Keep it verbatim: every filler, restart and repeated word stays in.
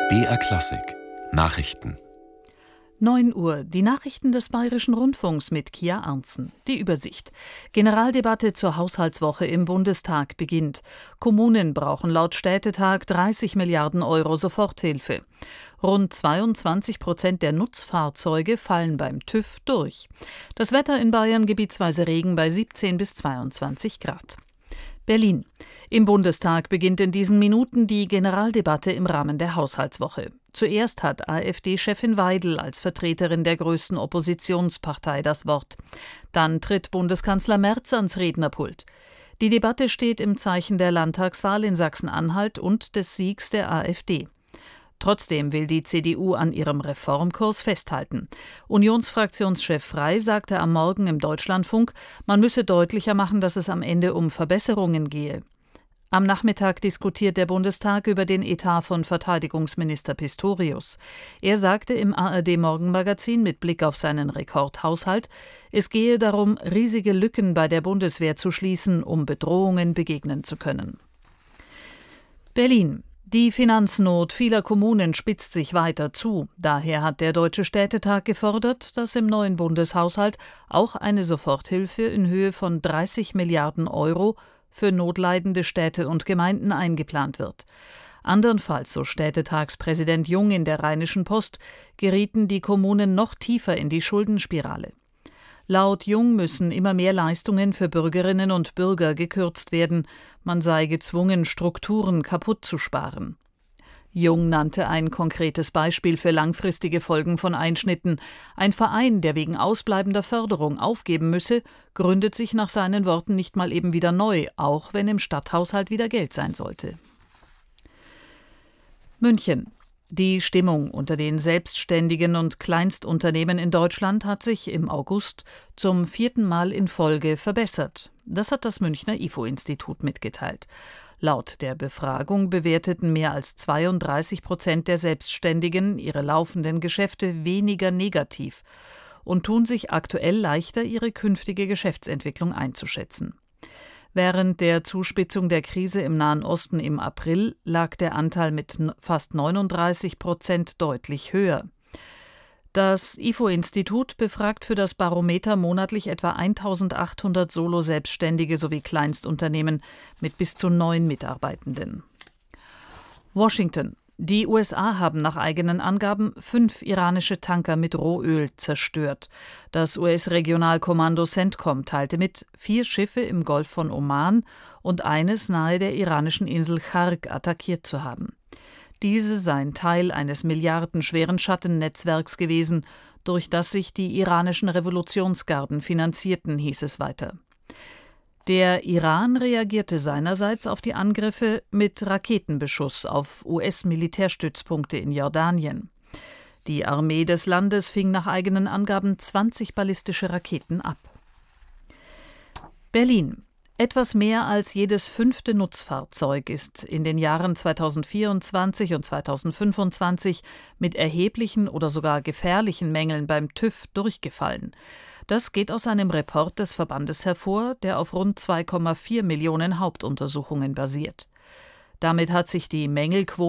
B R Klassik Nachrichten. neun Uhr, die Nachrichten des Bayerischen Rundfunks mit Kia Arntzen. Die Übersicht. Generaldebatte zur Haushaltswoche im Bundestag beginnt. Kommunen brauchen laut Städtetag dreißig Milliarden Euro Soforthilfe. Rund zweiundzwanzig Prozent der Nutzfahrzeuge fallen beim TÜV durch. Das Wetter in Bayern gebietsweise Regen bei siebzehn bis zweiundzwanzig Grad. Berlin. Im Bundestag beginnt in diesen Minuten die Generaldebatte im Rahmen der Haushaltswoche. Zuerst hat AfD-Chefin Weidel als Vertreterin der größten Oppositionspartei das Wort. Dann tritt Bundeskanzler Merz ans Rednerpult. Die Debatte steht im Zeichen der Landtagswahl in Sachsen-Anhalt und des Siegs der AfD. Trotzdem will die C D U an ihrem Reformkurs festhalten. Unionsfraktionschef Frey sagte am Morgen im Deutschlandfunk, man müsse deutlicher machen, dass es am Ende um Verbesserungen gehe. Am Nachmittag diskutiert der Bundestag über den Etat von Verteidigungsminister Pistorius. Er sagte im A R D-Morgenmagazin mit Blick auf seinen Rekordhaushalt, es gehe darum, riesige Lücken bei der Bundeswehr zu schließen, um Bedrohungen begegnen zu können. Berlin. Die Finanznot vieler Kommunen spitzt sich weiter zu. Daher hat der Deutsche Städtetag gefordert, dass im neuen Bundeshaushalt auch eine Soforthilfe in Höhe von dreißig Milliarden Euro für notleidende Städte und Gemeinden eingeplant wird. Andernfalls, so Städtetagspräsident Jung in der Rheinischen Post, gerieten die Kommunen noch tiefer in die Schuldenspirale. Laut Jung müssen immer mehr Leistungen für Bürgerinnen und Bürger gekürzt werden. Man sei gezwungen, Strukturen kaputt zu sparen. Jung nannte ein konkretes Beispiel für langfristige Folgen von Einschnitten. Ein Verein, der wegen ausbleibender Förderung aufgeben müsse, gründet sich nach seinen Worten nicht mal eben wieder neu, auch wenn im Stadthaushalt wieder Geld sein sollte. München. Die Stimmung unter den Selbstständigen und Kleinstunternehmen in Deutschland hat sich im August zum vierten Mal in Folge verbessert. Das hat das Münchner I F O-Institut mitgeteilt. Laut der Befragung bewerteten mehr als zweiunddreißig Prozent der Selbstständigen ihre laufenden Geschäfte weniger negativ und tun sich aktuell leichter, ihre künftige Geschäftsentwicklung einzuschätzen. Während der Zuspitzung der Krise im Nahen Osten im April lag der Anteil mit fast neununddreißig Prozent deutlich höher. Das I F O-Institut befragt für das Barometer monatlich etwa eintausendachthundert Solo-Selbstständige sowie Kleinstunternehmen mit bis zu neun Mitarbeitenden. Washington. Die U S A haben nach eigenen Angaben fünf iranische Tanker mit Rohöl zerstört. Das U S-Regionalkommando CENTCOM teilte mit, vier Schiffe im Golf von Oman und eines nahe der iranischen Insel Chark attackiert zu haben. Diese seien Teil eines milliardenschweren Schattennetzwerks gewesen, durch das sich die iranischen Revolutionsgarden finanzierten, hieß es weiter. Der Iran reagierte seinerseits auf die Angriffe mit Raketenbeschuss auf U S-Militärstützpunkte in Jordanien. Die Armee des Landes fing nach eigenen Angaben zwanzig ballistische Raketen ab. Berlin. Etwas mehr als jedes fünfte Nutzfahrzeug ist in den Jahren zweitausendvierundzwanzig und zweitausendfünfundzwanzig mit erheblichen oder sogar gefährlichen Mängeln beim TÜV durchgefallen. Das geht aus einem Report des Verbandes hervor, der auf rund zwei Komma vier Millionen Hauptuntersuchungen basiert. Damit hat sich die Mängelquote